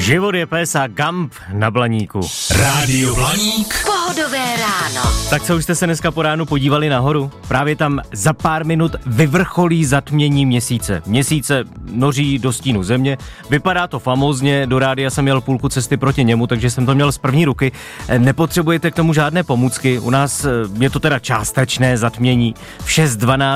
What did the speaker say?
Život je pes a Gump na Blaníku. Rádio Blaník. Pohodové ráno. Tak co, už jste se dneska po ránu podívali nahoru? Právě tam za pár minut vyvrcholí zatmění měsíce. Měsíce noří do stínu země. Vypadá to famózně, do rádia jsem jel půlku cesty proti němu, takže jsem to měl z první ruky. Nepotřebujete k tomu žádné pomůcky. U nás je to teda částečné zatmění v 6:12.